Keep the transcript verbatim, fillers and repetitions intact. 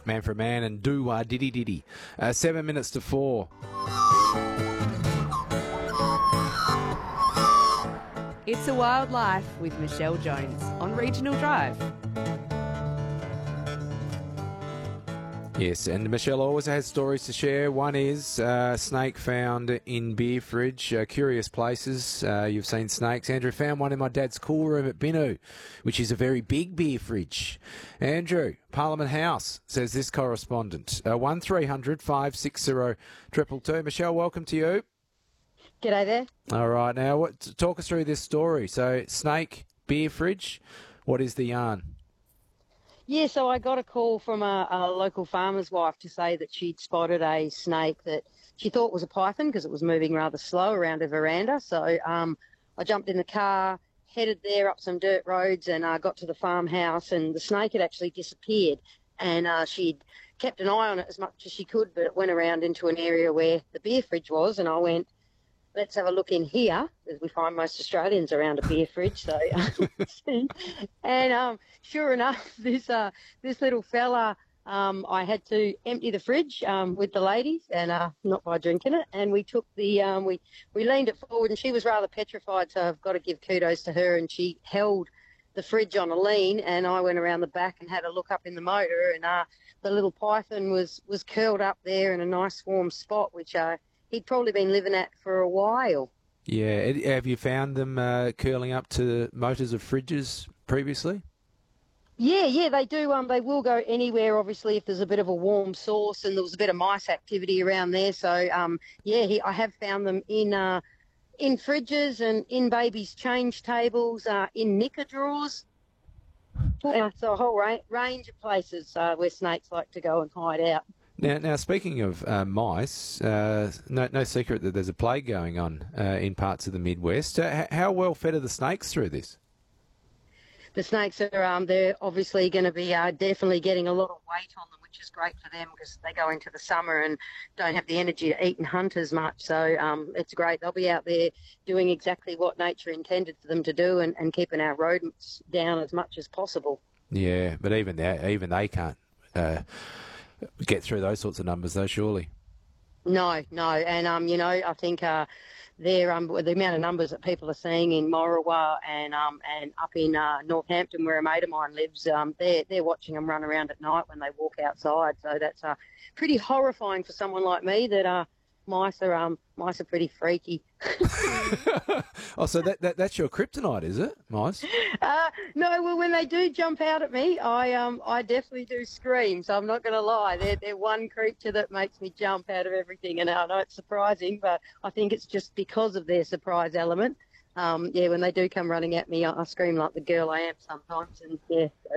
Man for a Man and Doo-Wah Diddy Diddy. Uh, seven minutes to four. It's a Wild Life with Michelle Jones on Regional Drive. Yes, and Michelle always has stories to share. One is uh, snake found in beer fridge. Uh, curious places. Uh, you've seen snakes. Andrew found one in my dad's cool room at Binu, which is a very big beer fridge. Andrew, Parliament House, says this correspondent. Uh, one three hundred five six zero two two two. Michelle, welcome to you. G'day there. All right, now what, talk us through this story. So, snake, beer fridge, what is the yarn? Yeah, so I got a call from a, a local farmer's wife to say that she'd spotted a snake that she thought was a python because it was moving rather slow around her veranda. So um, I jumped in the car, headed there up some dirt roads and uh, got to the farmhouse, and the snake had actually disappeared. And uh, she'd kept an eye on it as much as she could, but it went around into an area where the beer fridge was, and I went, let's have a look in here, as we find most Australians around a beer fridge. So, and um, sure enough, this uh, this little fella, um, I had to empty the fridge um, with the ladies, and uh, not by drinking it. And we took the um, we we leaned it forward, and she was rather petrified. So I've got to give kudos to her, and she held the fridge on a lean, and I went around the back and had a look up in the motor, and uh, the little python was was curled up there in a nice warm spot, which uh, he'd probably been living at for a while. Yeah, have you found them uh, curling up to motors of fridges previously? Yeah, yeah, they do. Um, they will go anywhere, obviously, if there's a bit of a warm source, and there was a bit of mice activity around there. So, um, yeah, he, I have found them in uh, in fridges and in babies' change tables, uh, in knicker drawers. Uh, so a whole ra- range of places uh, where snakes like to go and hide out. Now, now speaking of uh, mice, uh, no, no secret that there's a plague going on uh, in parts of the Midwest. Uh, how well fed are the snakes through this? The snakes are, um, they're obviously going to be uh, definitely getting a lot of weight on them, which is great for them because they go into the summer and don't have the energy to eat and hunt as much. So um, it's great. They'll be out there doing exactly what nature intended for them to do, and, and keeping our rodents down as much as possible. Yeah, but even that, even they can't uh, get through those sorts of numbers, though, surely. No, no, and um, you know, I think uh, they're um, the amount of numbers that people are seeing in Morawa and um, and up in uh, Northampton, where a mate of mine lives, um, they're they're watching them run around at night when they walk outside. So that's uh, pretty horrifying for someone like me. That uh, mice are um, mice are pretty freaky. Oh, so that, that that's your kryptonite, is it, mice? Uh, no, well, when they do jump out at me, I um, I definitely do scream. So I'm not going to lie. They're they're one creature that makes me jump out of everything. And I know it's surprising, but I think it's just because of their surprise element. Um, yeah, when they do come running at me, I, I scream like the girl I am sometimes. And yeah,